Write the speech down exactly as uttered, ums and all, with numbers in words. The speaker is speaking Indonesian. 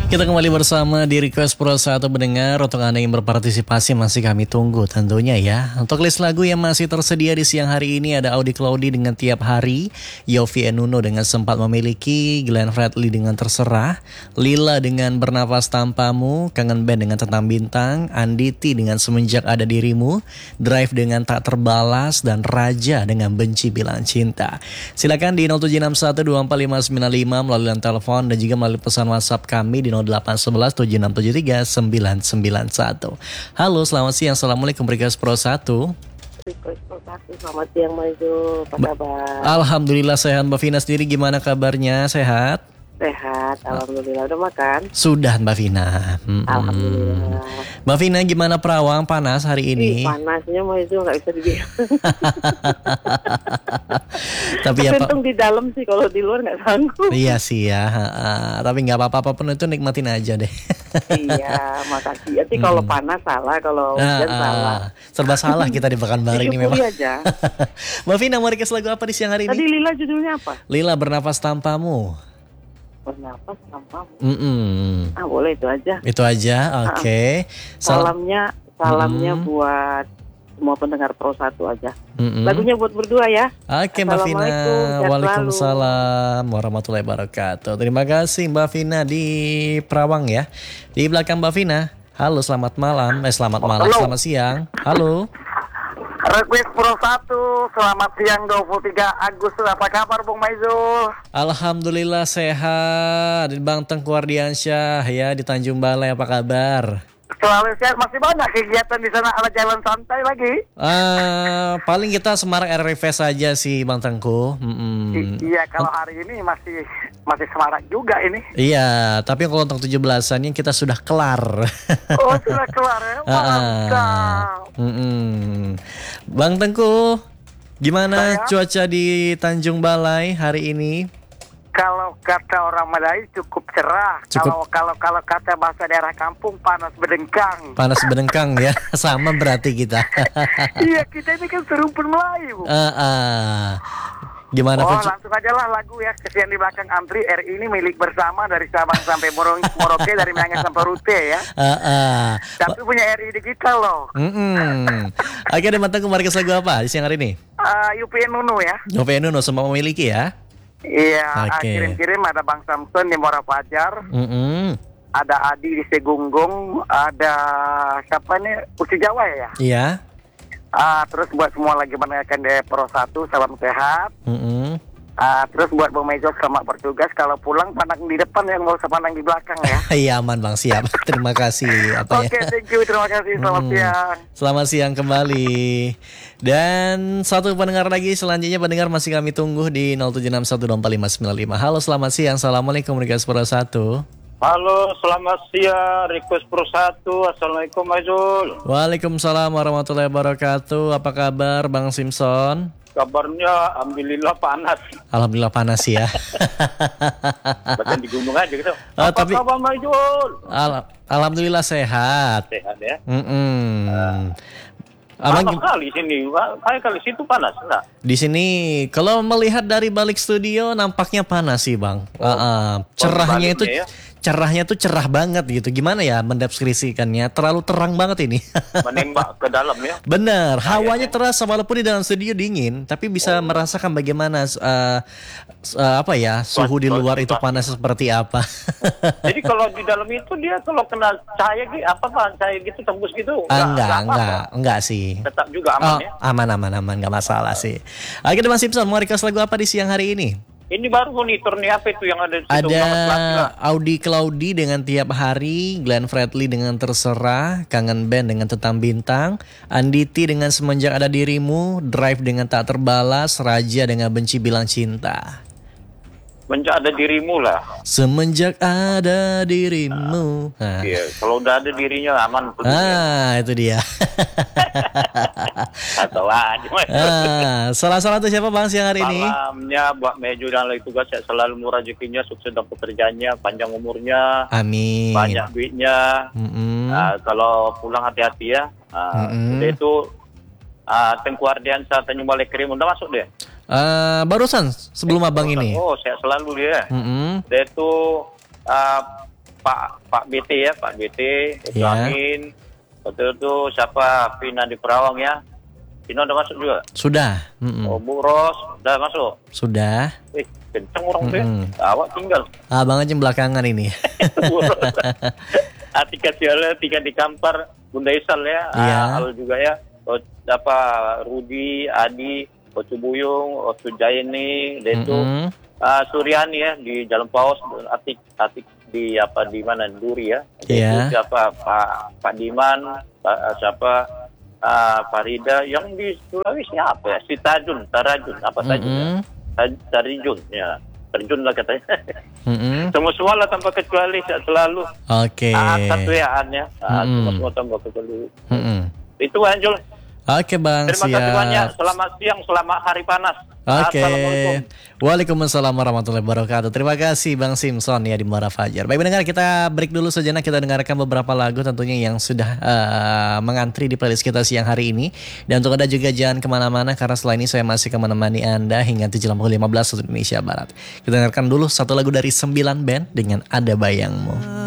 Kita kembali bersama di Request Pro satu pendengar. Untuk Anda yang berpartisipasi masih kami tunggu tentunya ya. Untuk list lagu yang masih tersedia di siang hari ini ada Audi Cloudy dengan Tiap Hari, Yovie and Nuno dengan Sempat Memiliki, Glenn Fredly dengan Terserah, Lila dengan Bernafas Tanpamu, Kangen Band dengan Tentang Bintang, Anditi dengan Semenjak Ada Dirimu, Drive dengan Tak Terbalas, dan Raja dengan Benci Bilang Cinta. Silakan di nol tujuh enam satu dua empat lima sembilan lima melalui telepon dan juga melalui pesan WhatsApp kami di nol delapan satu satu tujuh enam tujuh tiga sembilan sembilan satu. Halo, selamat siang. Assalamualaikum Request Pro satu. Request Pro satu, selamat siang Mbak Izu. Apa kabar? Alhamdulillah sehat. Mbak Vina sendiri gimana kabarnya? Sehat? Sehat, alhamdulillah. Udah makan? Sudah Mbak Vina. Hmm. Alhamdulillah. Mbak Vina gimana Perawang, panas hari ini? Ih, panasnya Mbak Izu nggak bisa dibilang. Tapi ya Pak. Untung di dalam sih, kalau di luar nggak sanggup. Iya sih ya. Uh, tapi nggak apa-apa, apapun itu nikmatin aja deh. Iya, makasih. Jadi kalau Hmm. panas salah, kalau hujan uh, uh, salah. Serba salah kita di Pekanbaru ini memang. aja. Mbak Vina mau request lagu apa di siang hari ini? Tadi Lila judulnya apa? Lila Bernafas Tanpamu. Bernafas tanpamu. Mm-mm. Ah, boleh itu aja. Itu aja, oke. Okay. Sal- Salamnya, salamnya Mm. buat semua pendengar Pro satu aja. Mm-mm. Lagunya buat berdua ya. Oke Mbak Vina. Assalamualaikum, sehat Waalaikumsalam warahmatullahi wabarakatuh. Terima kasih Mbak Vina di Perawang ya. Di belakang Mbak Vina. Halo, selamat malam. Eh selamat malam, Halo. selamat siang. Halo. Request Pro satu, selamat siang dua puluh tiga Agustus. Apa kabar Bung Maizul? Alhamdulillah sehat. Bang Tengku Ardiansyah ya di Tanjung Balai, apa kabar? Selalu sehat, masih banyak kegiatan di sana, ada jalan santai lagi. Uh, paling kita Semarang R R F saja sih Bang Tengku. Mm-mm. I- iya, kalau hari ini masih masih semarak juga ini. Iya, tapi kalau untuk tujuh belasannya kita sudah kelar. Oh, sudah kelar ya? Mantap. Mm-mm. Bang Tengku, gimana Saya? cuaca di Tanjung Balai hari ini? Kalau kata orang Madai cukup cerah. Cukup. Kalau kalau kalau kata bahasa daerah kampung panas berdengkang. Panas berdengkang ya, sama berarti kita. Iya, kita ini kan serumpun Melayu. Uh, uh. Gimana Oh, Pak? langsung aja lah lagu ya. Kesian di belakang antri R I ini milik bersama dari Sabang sampai Moro- Merauke, dari Miangas sampai Rute ya. Uh, uh. Tapi punya R I digital loh. Mm-mm. Oke deh, Bang Tengku, mari ke lagu apa di siang hari ini? Uh, U P N Nunu ya. Yovie and Nuno, Sempat Memiliki ya. Iya, ah, Oke. kirim-kirim ada Bang Samson di Muara Pajar, Mm-mm. ada Adi di Segunggung, ada siapa nih Uci Jawa ya. Iya. Ah, terus buat semua lagi mendengarkan di Pro satu, salam sehat. Mm-mm. Ah, terus buat Bang Mejo sama bertugas, kalau pulang pandang di depan ya, nggak usah pandang di belakang ya. Iya aman Bang, siap. Terima kasih. Apa Oke, ya? thank you, terima kasih, selamat Hmm. siang. Selamat siang kembali. Dan satu pendengar lagi selanjutnya, pendengar masih kami tunggu di nol tujuh enam satu dua empat lima sembilan lima. Halo, selamat siang. Assalamualaikum Request Pro satu. Halo, selamat siang, Request Pro satu. Assalamualaikum, Maizul. Waalaikumsalam warahmatullahi wabarakatuh. Apa kabar Bang Simpson? Kabarnya, alhamdulillah panas. Alhamdulillah panas ya. Bahkan di gunung aja gitu. Oh, Apa tapi- kabar, Maizul? Al- Alhamdulillah sehat. Sehat ya. Mm-mm. Abang Panas gim- kali sini. Kayak kali situ panas, enggak? di sini kalau melihat dari balik studio nampaknya panas sih Bang. Uh, uh, cerahnya itu baliknya ya. cerahnya tuh cerah banget gitu. Gimana ya mendeskripsikannya? Terlalu terang banget ini. Menembak ke dalam ya. Bener, hawanya terasa walaupun di dalam studio dingin, tapi bisa merasakan bagaimana uh, uh, apa ya suhu di luar itu panas seperti apa. Jadi kalau di dalam itu dia kalau kena cahaya gitu, apa pak cahaya gitu tembus gitu? Ah, enggak, apa-apa. enggak, enggak sih. Tetap juga aman Oh, ya. aman, aman, aman, enggak masalah sih. Oke, Mas Simpson, mau request lagu apa di siang hari ini? Ini baru monitor nih apa itu yang ada di situ? Ada Selamat siang. Audi Cloudy dengan Tiap Hari, Glenn Fredly dengan Terserah, Kangen Band dengan Tentang Bintang, Anditi dengan Semenjak Ada Dirimu, Drive dengan Tak Terbalas, Raja dengan Benci Bilang Cinta. Menjak ada dirimu lah. Semenjak ada dirimu. Nah. Iya, kalau udah ada dirinya aman. Ah, itu dia. Atau aja. ah, salah-salah tuh siapa Bang siang hari ini? Malamnya buat Mejo dan lagi tugas ya, selalu murah rezekinya, sukses dalam pekerjaannya, panjang umurnya, Amin. banyak duitnya. Mm-mm. Ah, kalau pulang hati-hati ya. Ah, Mm-mm. udah itu ah, Tengku Ardiansyah Tanjung Balai Krim udah masuk dia. Eh, barusan sebelum abang ini. Oh, sehat selalu dia. Mm-mm. Dia itu ah, Pak Pak B T ya, Pak B T, itu Ya. Amin. Betul itu siapa? Pina di Perawang ya. Pina udah masuk juga. Sudah. Mm-mm. Oh, Bu Ros udah masuk. Sudah. Eh, kenceng orang tuh ya. Mm-mm. Awak tinggal. Abang aja belakangan ini. Bu Ros. Atika Tiala, Tika di Kampar, Bunda Isal ya. Iya. Ah, Al juga ya. Oh, apa Rudi, Adi, Ocu Buyung, Ocu Jaini, Detu. Mm-mm. Ah, Suryani ya di Jalan Paus, Atik Atik di apa di mana Duri ya. Iya. Itu siapa Pak Pak Diman, Pak, siapa ah, Farida yang di Sulawesi apa ya? Si Tajun, Tarajun apa Tajun ya? Mm-mm. Taj- Tarijun ya. Terjun lah katanya. Mm-mm. Semua semua lah tanpa kecuali selalu. Oke. Ah, satu ya An ya. Ah, Mm-mm. semua semua tanpa kecuali. Mm-mm. Itu Anjul. Oke Bang, Terima siap. kasih banyak. Selamat siang, selamat hari panas. Oke. Assalamualaikum. Waalaikumsalam warahmatullahi wabarakatuh. Terima kasih Bang Simpson ya di Muara Fajar. Baik pendengar, kita break dulu sejenak, kita dengarkan beberapa lagu tentunya yang sudah uh, mengantri di playlist kita siang hari ini. Dan untuk Anda juga jangan kemana-mana karena setelah ini saya masih akan menemani Anda hingga tujuh lima belas waktu Indonesia Barat. Kita dengarkan dulu satu lagu dari sembilan band dengan Ada Bayangmu.